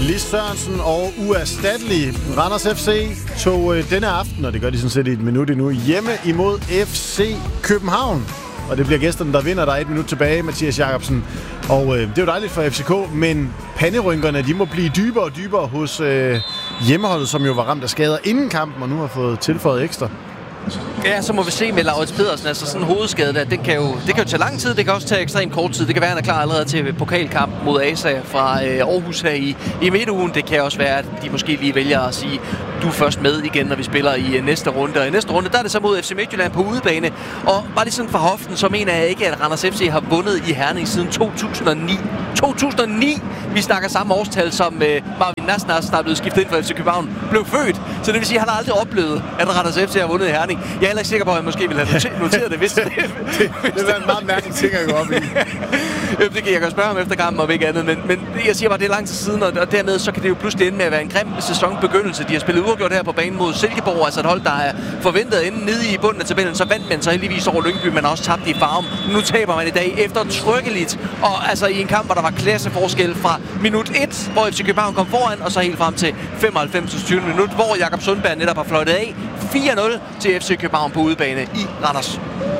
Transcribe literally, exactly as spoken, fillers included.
Lis Sørensen og uerstattelig Randers F C tog øh, denne aften, og det gør de sådan set i et minut endnu, hjemme imod F C København. Og det bliver gæsterne, der vinder. Der er et minut tilbage, Mathias Jacobsen. Og øh, det er jo dejligt for F C K, men panderynkerne, de må blive dybere og dybere hos øh, hjemmeholdet, som jo var ramt af skader inden kampen, og nu har fået tilføjet ekstra. Ja, så må vi se med Laurits Pedersen. Altså sådan en hovedskade der, det kan, jo, det kan jo tage lang tid, det kan også tage ekstremt kort tid. Det kan være, at han er klar allerede til pokalkamp mod A S A fra øh, Aarhus her i, i midtugen. Det kan også være, at de måske lige vælger at sige, du er først med igen, når vi spiller i øh, næste runde. Og i næste runde, der er det så mod F C Midtjylland på udebane. Og bare lige sådan for hoften, så mener jeg ikke, at Randers F C har vundet i Herning siden to tusind og ni. to tusind og ni! Vi snakker samme årstal, som øh, Marvin Nasnas, der er blevet skiftet ind for F C København, blev født. Så det vil sige, at han har aldrig oplevet, at Randers F C har vundet i Herning. Jeg er heller ikke sikker på, at han måske ville have noteret det, hvis det... det, det er en meget mærkelig ting at gå op i. Det kan jeg kan spørge ham efter kampen og ikke andet, men, men jeg siger bare, det er lang tid siden, og, og dermed så kan det jo pludselig ende med at være en grim sæsonbegyndelse. De har spillet uafgjort her på banen mod Silkeborg, altså et hold, der er forventet at ende nede i bunden af tabellen. Så vandt man så heldigvis over Lyngby, men også tabt i Farum. Nu taber man i dag eftertrykkeligt, og altså i en kamp, hvor der var klasseforskel fra minut et, hvor F C København kom foran, og så helt frem til femoghalvfems tyvende minut, hvor Jakob Sundberg netop har fløjtet af fire nul til F C København på udebane i Randers.